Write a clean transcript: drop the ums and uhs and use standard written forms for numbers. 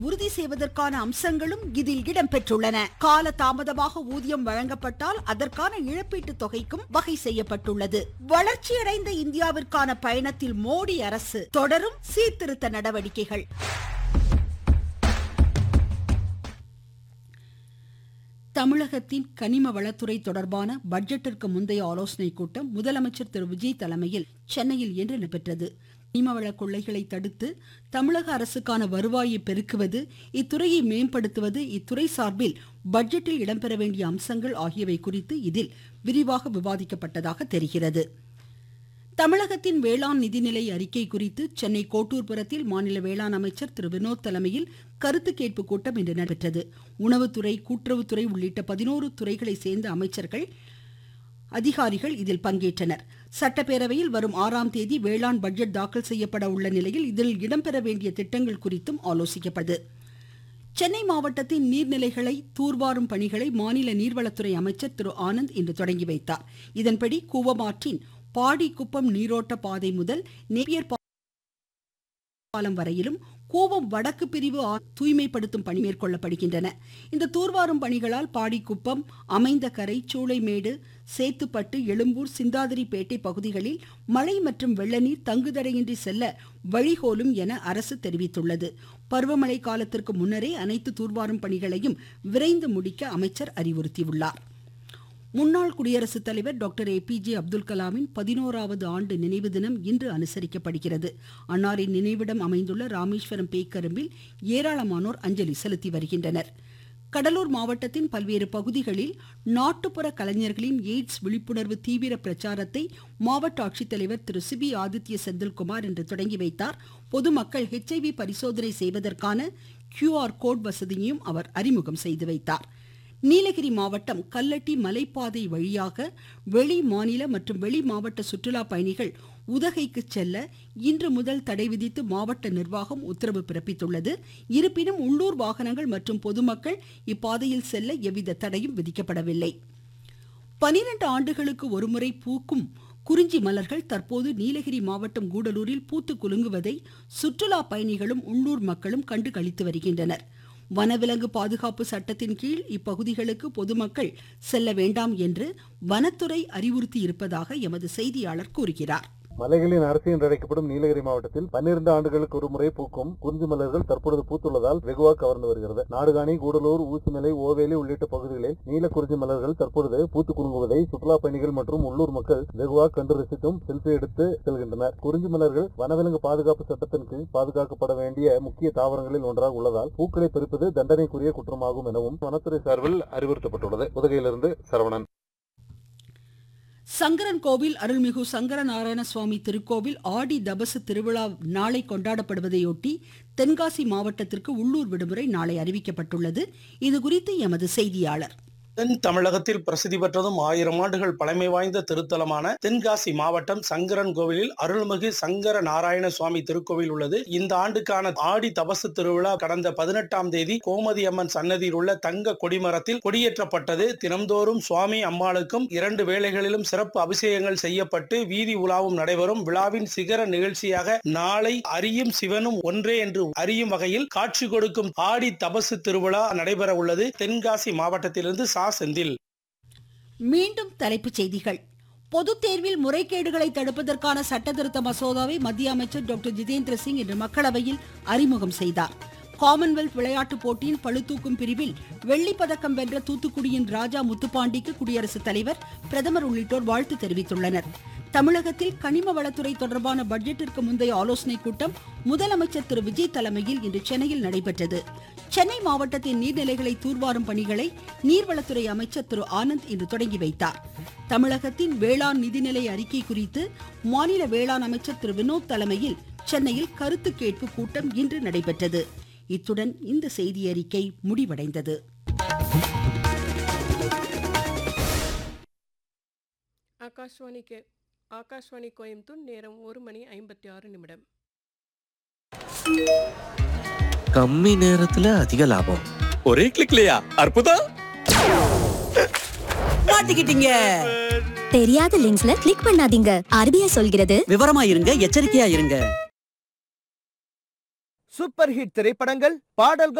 உறுதி செய்வதற்கான அம்சங்களும் இதில் இடம்பெற்றுள்ளன. கால தாமதமாக ஊதியம் வழங்கப்பட்டால் அதற்கான இழப்பீட்டு தொகைக்கும் வகை செய்யப்பட்டுள்ளது. வளர்ச்சியடைந்த இந்தியாவிற்கான பயணத்தில் மோடி அரசு தொடரும் சீர்திருத்த நடவடிக்கைகள். தமிழகத்தின் கனிம வளத்துறை தொடர்பான பட்ஜெட்டிற்கு முந்தைய ஆலோசனைக் கூட்டம் முதலமைச்சர் திரு விஜய் தலைமையில் சென்னையில் இன்று நடைபெற்றது. கனிமவள கொள்ளைகளை தடுத்து தமிழக அரசுக்கான வருவாயை பெருக்குவது, இத்துறையை மேம்படுத்துவது, இத்துறை சார்பில் பட்ஜெட்டில் இடம்பெற வேண்டிய அம்சங்கள் ஆகியவை குறித்து இதில் விரிவாக விவாதிக்கப்பட்டதாக தெரிகிறது. தமிழகத்தின் வேளாண் நிதிநிலை அறிக்கை குறித்து சென்னை கோட்டூர்புரத்தில் மாநில வேளாண் அமைச்சர் திரு வினோத் தலைமையில் கருத்து கேட்பு கூட்டம் இன்று நடைபெற்றது. உணவுத்துறை, கூட்டுறவுத்துறை உள்ளிட்ட 11 துறைகளை சேர்ந்த அமைச்சர்கள், அதிகாரிகள் இதில் பங்கேற்றனர். சட்டப்பேரவையில் வரும் 6ஆம் தேதி வேளாண் பட்ஜெட் தாக்கல் செய்யப்பட உள்ள நிலையில் இதில் இடம்பெற வேண்டிய திட்டங்கள் குறித்தும் ஆலோசிக்கப்பட்டது. சென்னை மாவட்டத்தின் நீர்நிலைகளை தூர்வாரும் பணிகளை மாநில நீர்வளத்துறை அமைச்சர் திரு ஆனந்த் இன்று தொடங்கி வைத்தார். இதன்படி கூவமாற்றின் பாடிக்குப்பம் நீரோட்ட பாதை முதல் நேப்பியர் பாலம் வரையிலும் கூவம் வடக்கு பிரிவு தூய்மைப்படுத்தும் பணி மேற்கொள்ளப்படுகின்றன. இந்த தூர்வாரும் பணிகளால் பாடிக்குப்பம், அமைந்தகரை, சூளைமேடு, சேத்துப்பட்டு, எழும்பூர், சிந்தாதிரிப்பேட்டை பகுதிகளில் மழை மற்றும் வெள்ளநீர் தங்குதடையின்றி செல்ல வழிகோலும் என அரசு தெரிவித்துள்ளது. பருவமழை காலத்திற்கு முன்னரே அனைத்து தூர்வாரும் பணிகளையும் விரைந்து முடிக்க அமைச்சர் அறிவுறுத்தியுள்ளார். முன்னாள் குடியரசுத் தலைவர் டாக்டர் APJ அப்துல் கலாமின் 11வது ஆண்டு நினைவு தினம் இன்று அனுசரிக்கப்படுகிறது. அன்னாரின் நினைவிடம் அமைந்துள்ள ராமேஸ்வரம் பேக்கரும்பில் ஏராளமானோர் அஞ்சலி செலுத்தி வருகின்றனர். கடலூர் மாவட்டத்தின் பல்வேறு பகுதிகளில் நாட்டுப்புற கலைஞர்களின் எய்ட்ஸ் விழிப்புணர்வு தீவிர பிரச்சாரத்தை மாவட்ட ஆட்சித்தலைவர் திரு சிபி ஆதித்ய செந்தில்குமார் இன்று தொடங்கி வைத்தார். பொதுமக்கள் HIV பரிசோதனை செய்வதற்கான QR கோட் வசதியையும் அவர் அறிமுகம் செய்து வைத்தார். நீலகிரி மாவட்டம் கல்லட்டி மலைப்பாதை வழியாக வெளி மாநில மற்றும் வெளி மாவட்ட சுற்றுலா பயணிகள் உதகைக்கு செல்ல இன்று முதல் தடை விதித்து மாவட்ட நிர்வாகம் உத்தரவு பிறப்பித்துள்ளது. இருப்பினும் உள்ளூர் வாகனங்கள் மற்றும் பொதுமக்கள் இப்பாதையில் செல்ல எவ்வித தடையும் விதிக்கப்படவில்லை. 12 ஆண்டுகளுக்கு ஒருமுறை பூக்கும் குறிஞ்சி மலர்கள் தற்போது நீலகிரி மாவட்டம் கூடலூரில் பூத்து குலுங்குவதை சுற்றுலா பயணிகளும் உள்ளூர் மக்களும் கண்டு களித்து வருகின்றனர். வனவிலங்கு பாதுகாப்பு சட்டத்தின் கீழ் இப்பகுதிகளுக்கு பொதுமக்கள் செல்ல வேண்டாம் என்று வனத்துறை அறிவுறுத்தி இருப்பதாக எமது செய்தியாளர் கூறுகிறார். மலைகளின் அரசு என்று அழைக்கப்படும் நீலகிரி மாவட்டத்தில் 12 ஆண்டுகளுக்கு ஒரு முறை பூக்கும் குறிஞ்சி மலர்கள் தற்பொழுது பூத்துள்ளதால் வெகுவாக கவர்ந்து வருகிறது. நாடுகாணி, கூடலூர், ஊசிமலை, ஓவேலி உள்ளிட்ட பகுதிகளில் நீல குறிஞ்சி மலர்கள் தற்பொழுது பூத்து குலுங்குவதை சுற்றுலா பயணிகள் மற்றும் உள்ளூர் மக்கள் வெகுவாக கண்டு ரசித்தும் செல்ஃபி எடுத்து செல்கின்றனர். குறிஞ்சி மலர்கள் வனவிலங்கு பாதுகாப்பு சட்டத்தின் கீழ் பாதுகாக்கப்பட வேண்டிய முக்கிய தாவரங்களில் ஒன்றாக உள்ளதால் பூக்களை பறிப்பது தண்டனைக்குரிய குற்றமாகும் எனவும் வனத்துறை சார்பில் அறிவுறுத்தப்பட்டுள்ளது. உதகையிலிருந்து சரவணன். சங்கரன் கோவில் அருள்மிகு சங்கரநாராயண சுவாமி திருக்கோவில் ஆடி தபசு திருவிழா நாளை கொண்டாடப்படுவதையொட்டி தென்காசி மாவட்டத்திற்கு உள்ளூர் விடுமுறை நாளை அறிவிக்கப்பட்டுள்ளது. இதுகுறித்து எமது செய்தியாளர். தென் தமிழகத்தில் பிரசித்தி பெற்றதும் 1000 ஆண்டுகள் பழமை வாய்ந்த திருத்தலமான தென்காசி மாவட்டம் சங்கரன் கோவிலில் அருள்மிகு சங்கர நாராயண சுவாமி திருக்கோவில் உள்ளது. இந்த ஆண்டுக்கான ஆடி தபசு திருவிழா கடந்த 18ஆம் தேதி கோமதி அம்மன் சன்னதியில் உள்ள தங்க கொடிமரத்தில் கொடியேற்றப்பட்டது. தினம்தோறும் சுவாமி அம்மாளுக்கும் 2 வேளைகளிலும் சிறப்பு அபிஷேகங்கள் செய்யப்பட்டு வீதி உலாவும் நடைபெறும். விழாவின் சிகர நிகழ்ச்சியாக நாளை அரியும் சிவனும் ஒன்றே என்று அறியும் வகையில் காட்சி கொடுக்கும் ஆடி தபசு திருவிழா நடைபெற உள்ளது. தென்காசி மாவட்டத்திலிருந்து செந்தில். மீண்டும் தலைப்புச் செய்திகள். பொதுத் தேர்வில் முறைகேடுகளை தடுப்பதற்கான சட்ட திருத்த மசோதாவை மத்திய அமைச்சர் டாக்டர் ஜிதேந்திர சிங் இன்று மக்களவையில் அறிமுகம் செய்தார். காமன்வெல்த் விளையாட்டுப் போட்டியின் பளுதூக்கும் பிரிவில் வெள்ளிப் பதக்கம் வென்ற தூத்துக்குடியின் ராஜா முத்துப்பாண்டிக்கு குடியரசுத் தலைவர், பிரதமர் உள்ளிட்டோர் வாழ்த்து தெரிவித்துள்ளனர். தமிழகத்தில் கனிம வளத்துறை தொடர்பான பட்ஜெட்டிற்கு முந்தைய ஆலோசனைக் கூட்டம் முதலமைச்சர் திரு விஜய் தலைமையில் இன்று சென்னையில் நடைபெற்றது. சென்னை மாவட்டத்தின் நீர்நிலைகளை தூர்வாரும் பணிகளை நீர்வளத்துறை அமைச்சர் திரு ஆனந்த் இன்று தொடங்கி வைத்தார். தமிழகத்தின் வேளாண் நிதிநிலை அறிக்கை குறித்து மாநில வேளாண் அமைச்சர் திரு வினோத் தலைமையில் சென்னையில் கருத்து கேட்பு கூட்டம் இன்று நடைபெற்றது. இத்துடன் இந்த செய்தி அறிக்கை முடிவடைந்தது. ஆகாஷ்வாணி கோயம்புத்தூர். நேரம் 1:56. கம்மி நேரத்துல அதிக லாபம், ஒரே கிளிக்லயா? அற்புதம்! மாட்டிக்கிட்டீங்க. தெரியாத லிங்க்ஸ்ல கிளிக் பண்ணாதீங்க. RBI சொல்கிறது, விவரமா இருங்க, எச்சரிக்கையா இருங்க. சூப்பர் ஹிட் திரைப்படங்கள், பாடல்கள்